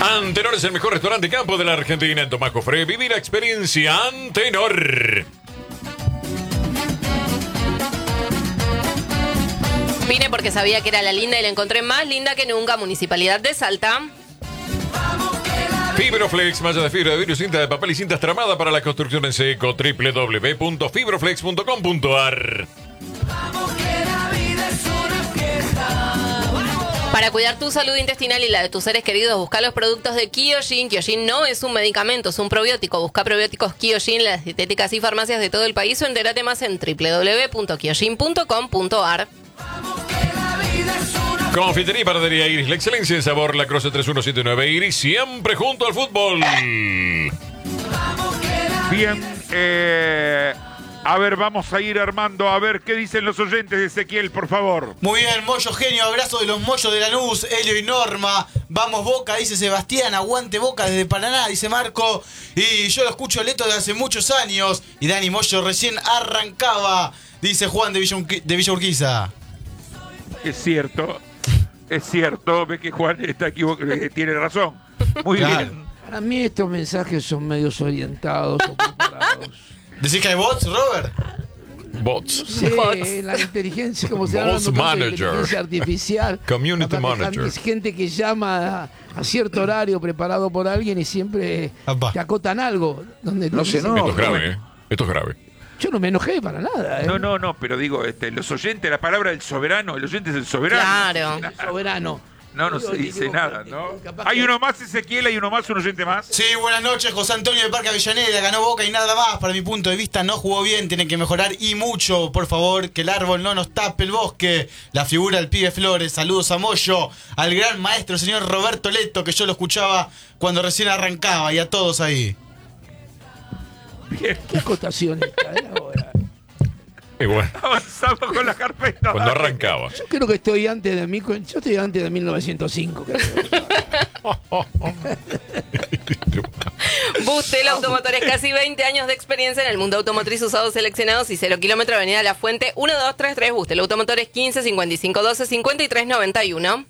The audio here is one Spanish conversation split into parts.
Antenor es el mejor restaurante de campo de la Argentina. En Tomás Cofré, vivir la experiencia Antenor. Vine porque sabía que era la linda y la encontré más linda que nunca. Municipalidad de Salta. Fibroflex, malla de fibra de vidrio, cinta de papel y cintas tramada para la construcción en seco. www.fibroflex.com.ar. Para cuidar tu salud intestinal y la de tus seres queridos, busca los productos de Kyojin. Kyojin no es un medicamento, es un probiótico. Busca probióticos Kyojin en las dietéticas y farmacias de todo el país o entérate más en www.kyojin.com.ar. Confitería y panadería Iris, la excelencia en sabor, La Croce 3179 Iris, siempre junto al fútbol. Bien, a ver, vamos a ir armando, a ver qué dicen los oyentes de Ezequiel, por favor. Muy bien, Moyo genio, abrazo de los Moyos de Lanús, Helio y Norma. Vamos Boca, dice Sebastián, aguante Boca desde Paraná, dice Marco. Y yo lo escucho a Leto desde hace muchos años. Y Dani Moyo recién arrancaba, dice Juan de Villa Urquiza. Es cierto, ve que Juan está equivocado, tiene razón. Muy bien. Para mí estos mensajes son medios orientados o preparados. ¿Decís que hay bots, Robert? Bots. Sí, la inteligencia, como se llama, inteligencia artificial. Community manager. Es gente que llama a cierto horario preparado por alguien y siempre te acotan algo. Donde no se nota. Esto es grave, Esto es grave. Yo no me enojé para nada. No, pero digo, los oyentes, la palabra del soberano, el oyente es el soberano. Claro. El soberano. No se dice nada, ¿no? ¿Hay uno más, Ezequiel? ¿Hay uno más, un oyente más? Sí, buenas noches, José Antonio de Parque Avellaneda. Ganó Boca y nada más. Para mi punto de vista, no jugó bien, tiene que mejorar y mucho. Por favor, que el árbol no nos tape el bosque. La figura del pibe Flores. Saludos a Moyo, al gran maestro, señor Roberto Leto, que yo lo escuchaba cuando recién arrancaba, y a todos ahí. Bien. ¿Qué acotación está ahora? Y bueno, avanzamos con la carpeta. cuando arrancaba. Yo creo que estoy antes de yo estoy antes de 1905. Bustel Automotores, casi 20 años de experiencia en el mundo automotriz, usados seleccionados y 0 kilómetro, Avenida La Fuente, 1233. Bustel Automotores, 15 55 12 53 91.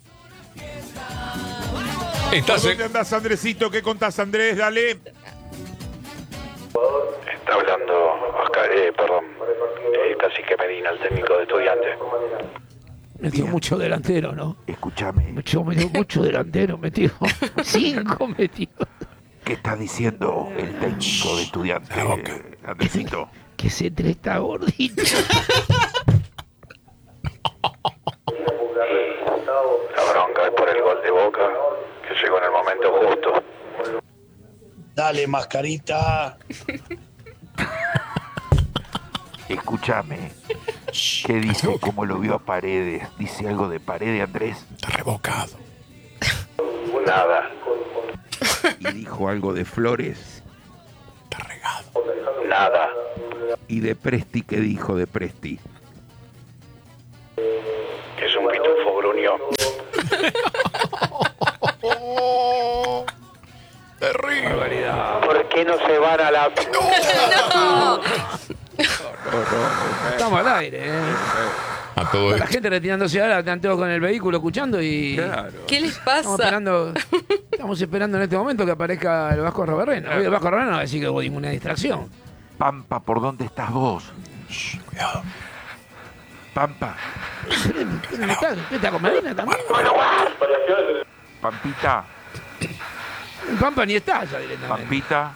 ¿Dónde andás, Andresito? ¿Qué contás, Andrés? Dale. Está hablando Oscar, Cacique Medina, el técnico de Estudiantes. Metió mucho delantero, ¿no? Escúchame. Metió mucho delantero, metió 5 metió. ¿Qué está diciendo el técnico de Estudiantes, Andresito? Que C3 está gordito. La bronca es por el gol de Boca, que llegó en el momento justo. Dale, mascarita. Escúchame. ¿Qué dice? ¿Cómo lo vio a Paredes? ¿Dice algo de Paredes, Andrés? Está revocado. Nada. ¿Y dijo algo de Flores? Está regado. Nada. ¿Y de Presti qué dijo de Presti? Es un pitufo gruñón. Terrible. ¿Por qué no se van a la... No. Estamos al aire, A todo La esto. gente retirándose ahora, están todos con el vehículo escuchando y... Claro. ¿Qué les pasa? Estamos esperando en este momento que aparezca el Vasco Robarrena. Hoy el Vasco Robarrena no va a decir que hubo ninguna distracción. Pampa, ¿por dónde estás vos? Cuidado. Pampa. ¿Usted está con Medina también? Pampita. El Pampa ni está ya directamente. Pampita.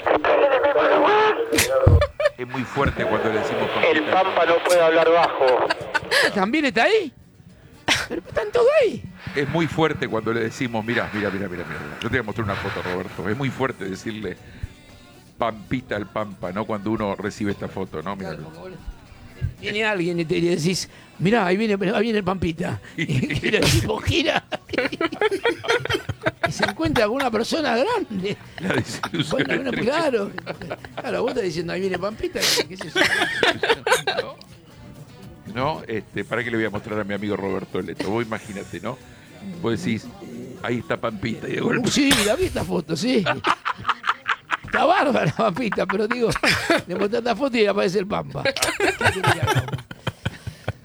Es muy fuerte cuando le decimos Pampita. El Pampa no puede hablar bajo. ¿También está ahí? Pero están todos ahí. Es muy fuerte cuando le decimos, mira. Yo te voy a mostrar una foto, Roberto. Es muy fuerte decirle Pampita al Pampa, ¿no? Cuando uno recibe esta foto, ¿no? Mirá. Viene alguien y te dices, mirá, ahí viene el Pampita. Y el tipo gira. Y se encuentra con una persona grande. La desilusión Bueno, es claro, vos estás diciendo, ahí viene Pampita. ¿Qué es eso? ¿No? ¿Para qué le voy a mostrar a mi amigo Roberto Leto? Vos imagínate, ¿no? Vos decís, ahí está Pampita. Y de golpe... Sí, la vi esta foto, sí. Está bárbara Pampita, pero digo, le mostré esta foto y aparece el Pampa.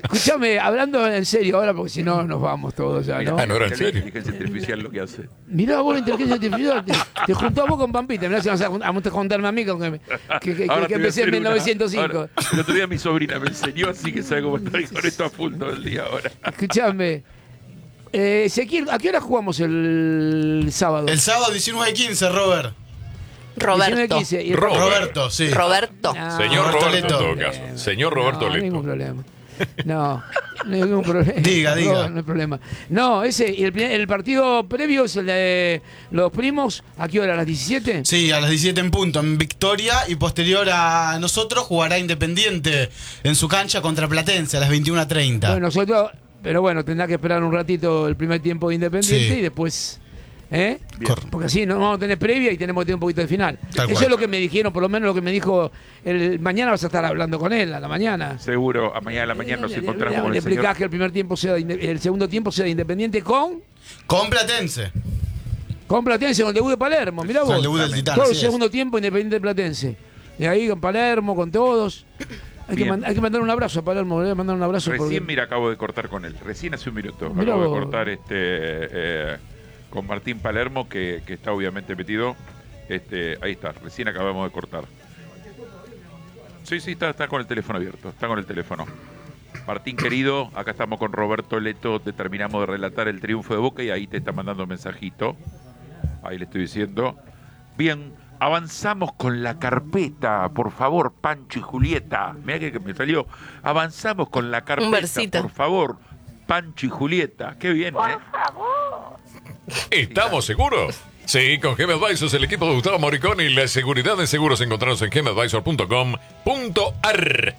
Escuchame, hablando en serio ahora, porque si no nos vamos todos ya, ¿no? no era en La serio. inteligencia artificial lo que hace. Mirá vos la inteligencia artificial, te juntó a vos con Pampita, mirá si vas a juntarme a mí con que Ahora que te voy a empecé en hacer una. 1905. Ahora, el otro día mi sobrina me enseñó, así que sabe cómo estoy con esto a full todo el día ahora. Escuchame. Ezequiel, ¿a qué hora jugamos el sábado? El sábado 19:15, Robert. Roberto. 19:15. Y el- Roberto, sí. Roberto. Ah, Señor Roberto Roberto, en Leto. todo caso. Señor Roberto no, Leto. ningún problema. No, ningún problema. Diga. No hay problema. No, y el partido previo es el de los primos. ¿A qué hora? ¿A las 17? Sí, a las 17 en punto, en Victoria, y posterior a nosotros jugará Independiente en su cancha contra Platense a las 21:30. Bueno, nosotros, pero bueno, tendrá que esperar un ratito el primer tiempo de Independiente Sí. y después. ¿Eh? Correcto. Porque así no vamos a tener previa y tenemos que tener un poquito de final. Tal Eso cual. es lo que me dijeron, por lo menos lo que me dijo. Mañana vas a estar hablando con él, a la mañana. Seguro, a mañana nos encontramos con Le el señor. explicás que el primer tiempo sea el segundo tiempo sea de Independiente con Platense. Platense, con el debut de Palermo, mirá Con vos. el debut del Titán, Todo el así es. segundo tiempo Independiente Platense. Y ahí con Palermo, con todos. Hay que Bien. mandar un abrazo a Palermo, le voy a mandar un abrazo. Recién, mira, acabo de cortar con él. Recién hace un minuto. Mirá Acabo de vos. cortar con Martín Palermo, que está obviamente metido. Ahí está, recién acabamos de cortar. Sí, está con el teléfono abierto. Está con el teléfono. Martín querido, acá estamos con Roberto Leto. Te terminamos de relatar el triunfo de Boca y ahí te está mandando un mensajito. Ahí le estoy diciendo. Bien, avanzamos con la carpeta, por favor, Pancho y Julieta. Mirá que me salió. Avanzamos con la carpeta, versito. por favor, Pancho y Julieta. Qué bien, ¿eh? ¿Estamos seguros? Sí, con Gem Advisors, el equipo de Gustavo Moricón y la seguridad en seguros encontrados en gemadvisor.com.ar.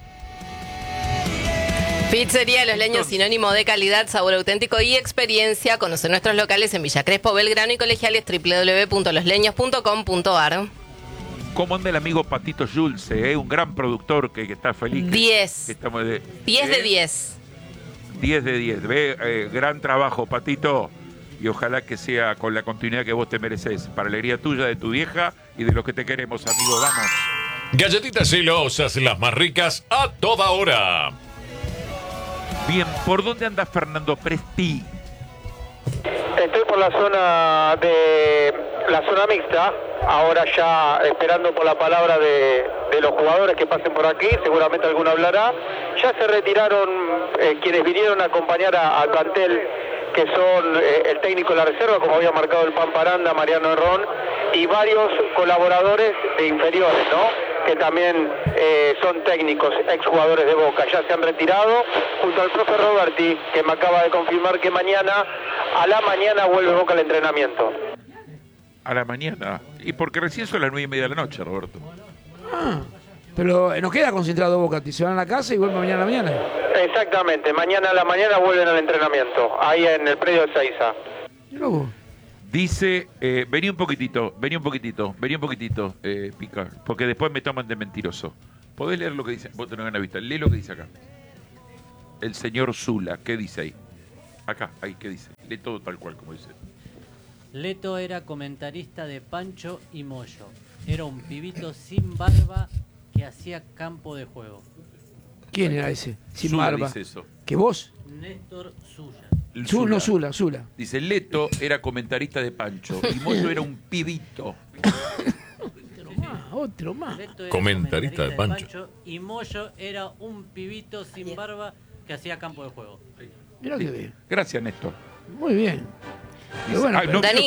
Pizzería Los Leños, sinónimo de calidad, sabor auténtico y experiencia. Conoce nuestros locales en Villa Crespo, Belgrano y Colegiales, www.losleños.com.ar. ¿Cómo anda el amigo Patito Julce? Un gran productor que está feliz. 10. Que estamos de, 10 de 10. 10 de 10. Gran trabajo, Patito. Y ojalá que sea con la continuidad que vos te mereces. Para alegría tuya, de tu vieja y de los que te queremos, amigo. Vamos. Galletitas celosas, las más ricas a toda hora. Bien, ¿por dónde anda Fernando Presti? Estoy por la zona mixta, ahora ya esperando por la palabra de los jugadores que pasen por aquí, seguramente alguno hablará. Ya se retiraron quienes vinieron a acompañar al plantel, que son el técnico de la reserva, como había marcado el Pampa Aranda, Mariano Herrón, y varios colaboradores de inferiores, ¿no? Que también son técnicos, exjugadores de Boca. Ya se han retirado junto al profe Roberti, que me acaba de confirmar que a la mañana vuelve Boca al entrenamiento. A la mañana. Y porque recién son las 9:30 de la noche, Roberto. Pero nos queda concentrado Boca, se van a la casa y vuelven mañana a la mañana. Exactamente, mañana a la mañana vuelven al entrenamiento, ahí en el predio de Seiza. Mirá vos. Dice, vení un poquitito, Pica, porque después me toman de mentiroso. ¿Podés leer lo que dice? Vos tenés una vista, lee lo que dice acá. El señor Zula, ¿qué dice ahí? Acá, ahí, ¿qué dice? Lee todo tal cual como dice. Leto era comentarista de Pancho y Moyo. Era un pibito sin barba que hacía campo de juego. ¿Quién era ese? Sin Zula barba. dice eso. ¿Que vos? Néstor Suya. Zula. Dice, Leto era comentarista de Pancho y Moyo era un pibito. Otro más. Leto era Comentarista de Pancho. y Moyo era un pibito sin barba que hacía campo de juego. Mirá que bien. Gracias, Néstor. Muy bien. Pero bueno, Ay, no quiero Dani.